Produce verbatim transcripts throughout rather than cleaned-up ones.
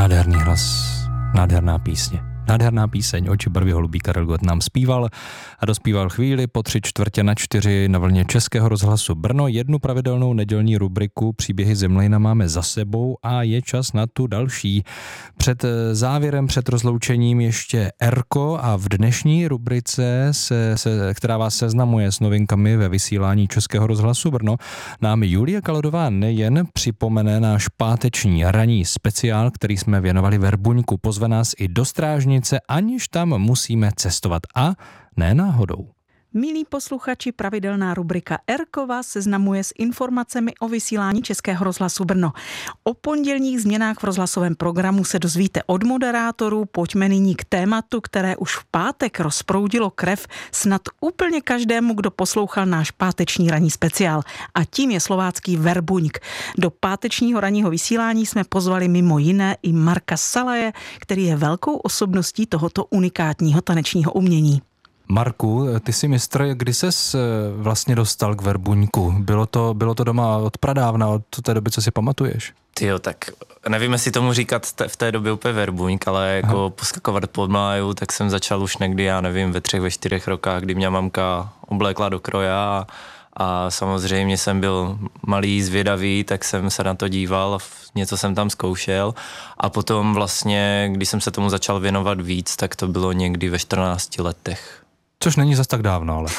Nádherný hlas, nádherná písně. Nádherná píseň Oči barvy holubí Karel Gott nám zpíval a dospíval chvíli po tři čtvrtě na čtyři na vlně Českého rozhlasu Brno. Jednu pravidelnou nedělní rubriku Příběhy Zemlejna máme za sebou a je čas na tu další. Před závěrem, před rozloučením ještě Erko a v dnešní rubrice, se, se, která vás seznamuje s novinkami ve vysílání Českého rozhlasu Brno, nám Julie Kalodová nejen připomene náš páteční ranní speciál, který jsme věnovali Verbuňku. Pozve nás i do Strážnice, aniž tam musíme cestovat. A ne náhodou. Milí posluchači, pravidelná rubrika Erko vás seznamuje s informacemi o vysílání Českého rozhlasu Brno. O pondělních změnách v rozhlasovém programu se dozvíte od moderátorů. Pojďme nyní k tématu, které už v pátek rozproudilo krev snad úplně každému, kdo poslouchal náš páteční ranní speciál. A tím je slovácký Verbuňk. Do pátečního ranního vysílání jsme pozvali mimo jiné i Marka Salaje, který je velkou osobností tohoto unikátního tanečního umění. Marku, ty jsi mistr, kdy ses vlastně dostal k Verbuňku? Bylo to, bylo to doma od pradávna, od té doby, co si pamatuješ? Tyjo, tak nevím, jestli tomu říkat v té době úplně Verbuňk, ale jako Aha. poskakovat pod mláju, tak jsem začal už někdy, já nevím, ve třech, ve čtyřech rokách, kdy mě mamka oblékla do kroja a, a samozřejmě jsem byl malý, zvědavý, tak jsem se na to díval, něco jsem tam zkoušel a potom vlastně, když jsem se tomu začal věnovat víc, tak to bylo někdy ve čtrnácti letech. Což není zas tak dávno, ale.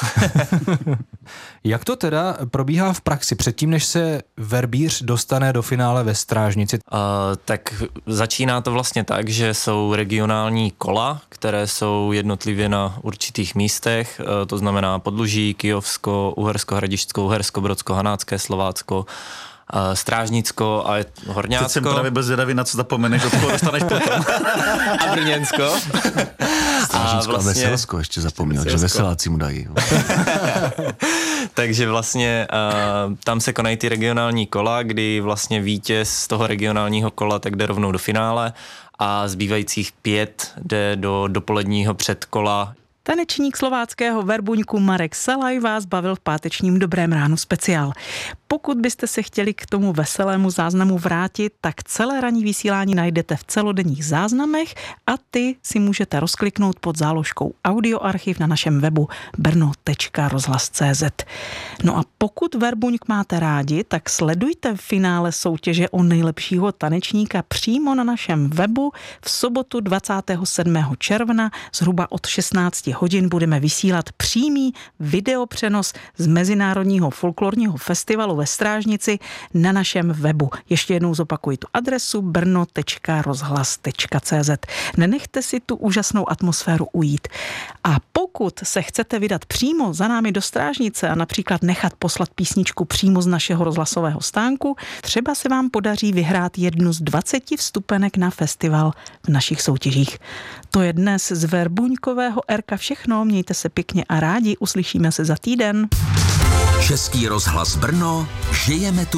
Jak to teda probíhá v praxi předtím, než se verbíř dostane do finále ve Strážnici? Uh, tak začíná to vlastně tak, že jsou regionální kola, které jsou jednotlivě na určitých místech, uh, to znamená Podluží, Kyjovsko, Uhersko, Hradišťsko, Uhersko, Brodsko, Hanácké, Slovácko, Uh, Strážnicko a Horňácko. Teď jsem právě bez zvědavý, na co zapomeneš, od koho dostaneš potom. A Brněnsko. Strážnicko a, vlastně... a Veselsko ještě zapomněl, Veselsko. Že Veseláci mu dají. Takže vlastně uh, tam se konají ty regionální kola, kdy vlastně vítěz z toho regionálního kola tak jde rovnou do finále a zbývajících pět jde do dopoledního předkola. Tanečník slováckého Verbuňku Marek Salaj vás bavil v pátečním Dobrém ránu speciál. Pokud byste se chtěli k tomu veselému záznamu vrátit, tak celé ranní vysílání najdete v celodenních záznamech a ty si můžete rozkliknout pod záložkou audioarchiv na našem webu brno tečka rozhlas tečka cé zet. No a pokud Verbuňk máte rádi, tak sledujte v finále soutěže o nejlepšího tanečníka přímo na našem webu. V sobotu dvacátého sedmého června zhruba od šestnácti hodin budeme vysílat přímý videopřenos z Mezinárodního folklorního festivalu ve Strážnici na našem webu. Ještě jednou zopakuji tu adresu brno tečka rozhlas tečka cé zet. Nenechte si tu úžasnou atmosféru ujít. A pokud se chcete vydat přímo za námi do Strážnice a například nechat poslat písničku přímo z našeho rozhlasového stánku, třeba se vám podaří vyhrát jednu z dvaceti vstupenek na festival v našich soutěžích. To je dnes z Verbuňkového Erka všechno. Mějte se pěkně a rádi. Uslyšíme se za týden. Český rozhlas Brno. Žijeme tu